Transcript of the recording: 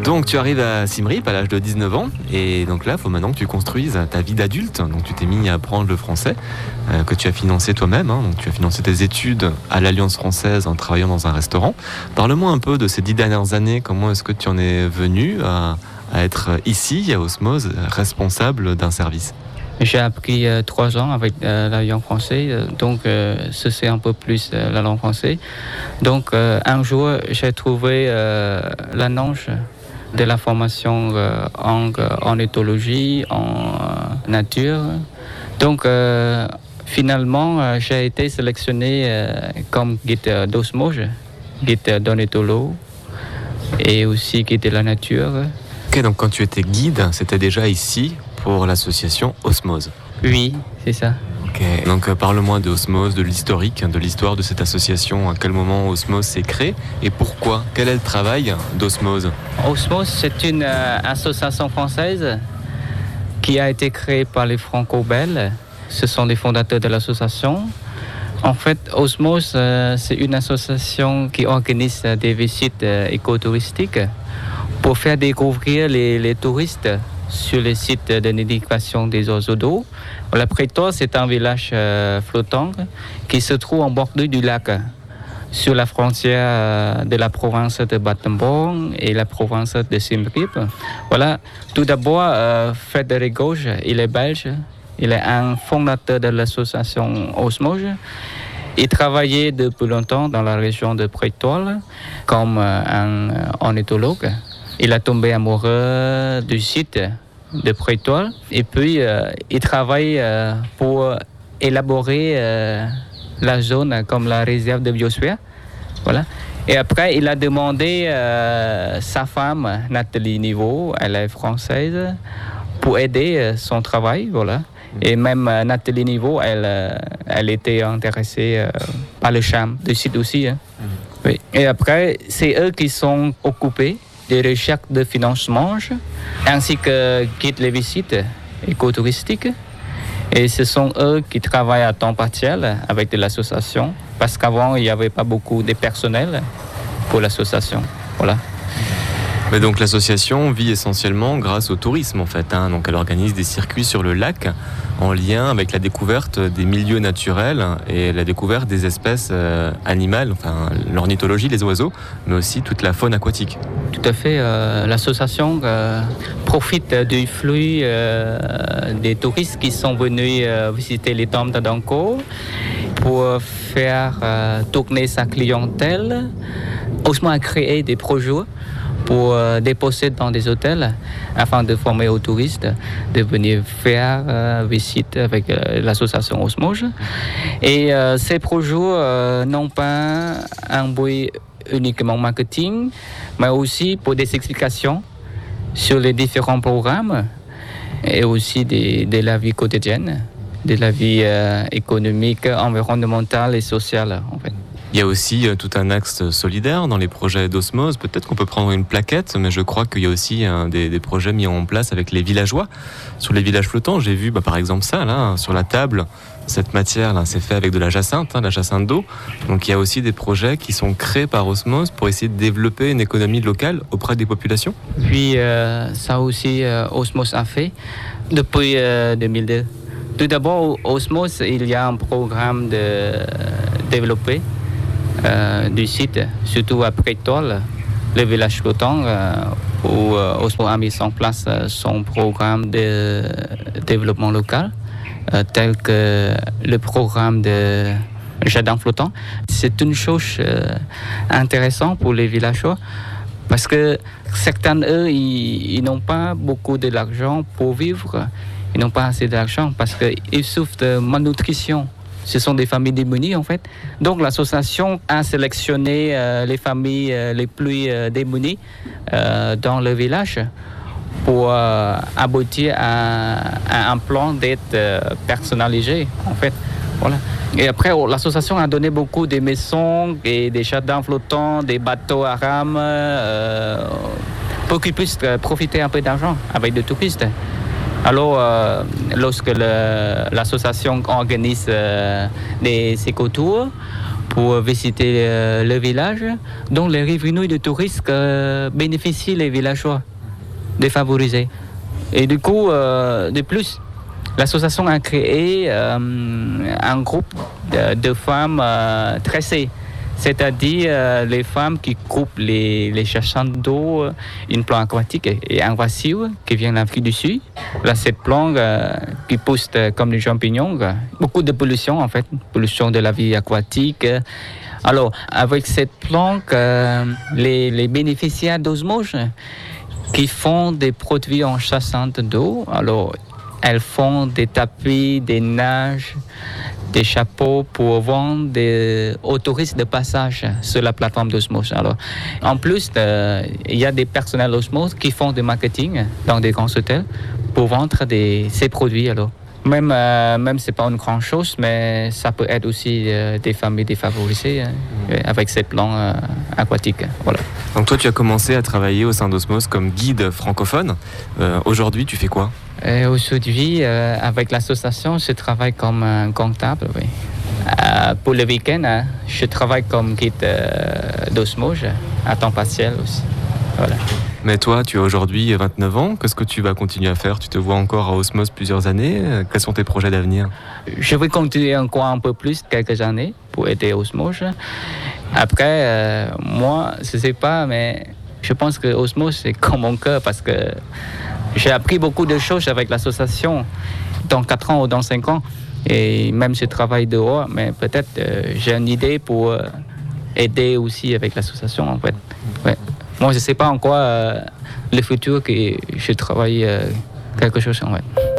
Donc tu arrives à Siem Reap à l'âge de 19 ans et donc là il faut maintenant que tu construises ta vie d'adulte. Donc tu t'es mis à apprendre le français que tu as financé toi-même. Donc tu as financé tes études à l'Alliance française en travaillant dans un restaurant. Parle-moi un peu de ces 10 dernières années. Comment est-ce que tu en es venu à être ici à Osmose responsable d'un service? J'ai appris 3 ans avec l'Alliance française, donc c'est un peu plus la langue française. Donc un jour, j'ai trouvé l'annonce de la formation en ornithologie, en nature. Donc finalement, j'ai été sélectionné comme guide d'osmose, guide d'ornithologue et aussi guide de la nature. Ok, donc quand tu étais guide, c'était déjà ici pour l'association Osmose. Oui, c'est ça. Ok, donc parle-moi de Osmose, de l'historique, de l'histoire de cette association. À quel moment Osmose s'est créée et pourquoi? Quel est le travail d'Osmose? Osmose, c'est une association française qui a été créée par les Franco-Belges. Ce sont les fondateurs de l'association. En fait, Osmose, c'est une association qui organise des visites écotouristiques pour faire découvrir les touristes sur le site de nidification des oiseaux d'eau. La Prétoire, c'est un village flottant qui se trouve en bordure du lac, sur la frontière de la province de Battambang et la province de Siem Reap. Voilà. Tout d'abord, Frédéric Gauche, il est belge. Il est un fondateur de l'association Osmose. Il travaillait depuis longtemps dans la région de Prétoire comme un ornithologue. Il a tombé amoureux du site de Prétoire et puis il travaille pour élaborer la zone comme la réserve de biosphère. Voilà. Et après, il a demandé sa femme, Nathalie Niveau, elle est française, pour aider son travail. Voilà. Et même Nathalie Niveau, elle était intéressée par le charme du site aussi. Oui. Et après, c'est eux qui sont occupés des recherches de financement ainsi que guident les visites écotouristiques. Et ce sont eux qui travaillent à temps partiel avec de l'association parce qu'avant, il n'y avait pas beaucoup de personnel pour l'association. Voilà. Mais donc l'association vit essentiellement grâce au tourisme en fait. Donc elle organise des circuits sur le lac en lien avec la découverte des milieux naturels et la découverte des espèces animales, enfin l'ornithologie, les oiseaux, mais aussi toute la faune aquatique. Tout à fait. L'association profite du flux des touristes qui sont venus visiter les tombes d'Adanko pour faire tourner sa clientèle. Osmose a créé des projets pour déposer dans des hôtels afin de former aux touristes de venir faire visite avec l'association Osmose. Et ces projets n'ont pas un but uniquement marketing, mais aussi pour des explications sur les différents programmes et aussi de la vie quotidienne, de la vie économique, environnementale et sociale en fait. Il y a aussi tout un axe solidaire dans les projets d'Osmose. Peut-être qu'on peut prendre une plaquette, mais je crois qu'il y a aussi des projets mis en place avec les villageois. Sur les villages flottants, j'ai vu par exemple ça, là, sur la table. Cette matière, là, c'est fait avec de la jacinthe d'eau. Donc il y a aussi des projets qui sont créés par Osmose pour essayer de développer une économie locale auprès des populations. Puis ça aussi, Osmose a fait depuis 2002. Tout d'abord, Osmose, il y a un programme de développer du site, surtout à Prétoire, le village flottant, où Osmose a mis en place son programme de développement local, tel que le programme de jardin flottant. C'est une chose intéressante pour les villageois parce que certains, eux, ils n'ont pas beaucoup d'argent pour vivre. Ils n'ont pas assez d'argent parce qu'ils souffrent de malnutrition. Ce sont des familles démunies en fait. Donc l'association a sélectionné les familles les plus démunies dans le village pour aboutir à un plan d'aide personnalisé en fait. Voilà. Et après, l'association a donné beaucoup de maisons et des jardins flottants, des bateaux à rames pour qu'ils puissent profiter un peu d'argent avec des touristes. Alors, lorsque l'association organise des écotours pour visiter le village, dont les revenus de touristes bénéficient les villageois défavorisés. Et du coup, de plus, l'association a créé un groupe de femmes tressées, c'est-à-dire les femmes qui coupent les cherchants d'eau, une plante aquatique et invasive qui vient d'Afrique du Sud. Là, cette plante qui pousse comme des champignons, beaucoup de pollution en fait, pollution de la vie aquatique. Alors, avec cette plante, les bénéficiaires d'osmose qui font des produits en chassante d'eau, alors elles font des tapis, des nages, des chapeaux pour vendre aux touristes de passage sur la plateforme d'Osmose. Alors, en plus, il y a des personnels d'Osmose qui font du marketing dans des grands hôtels pour vendre ces produits. Alors, même c'est pas une grande chose, mais ça peut être aussi des familles défavorisées avec ces plans aquatiques. Voilà. Donc toi, tu as commencé à travailler au sein d'Osmose comme guide francophone. Aujourd'hui, tu fais quoi ? Aujourd'hui, avec l'association, je travaille comme comptable. Oui. Pour le week-end, je travaille comme guide d'Osmose à temps partiel aussi. Voilà. Mais toi, tu as aujourd'hui 29 ans. Qu'est-ce que tu vas continuer à faire ? Tu te vois encore à Osmose plusieurs années ? Quels sont tes projets d'avenir ? Je vais continuer encore un peu plus, quelques années, pour aider Osmose. Après, moi, je ne sais pas, mais je pense que Osmose, c'est comme mon cœur parce que j'ai appris beaucoup de choses avec l'association dans 4 ans ou dans 5 ans. Et même si je travaille dehors, mais peut-être j'ai une idée pour aider aussi avec l'association, en fait. Ouais. Moi, je ne sais pas encore le futur que je travaille quelque chose, en fait.